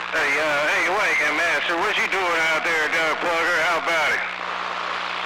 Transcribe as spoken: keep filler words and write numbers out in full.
Hey, uh, hey, wait, uh, man, sir, what you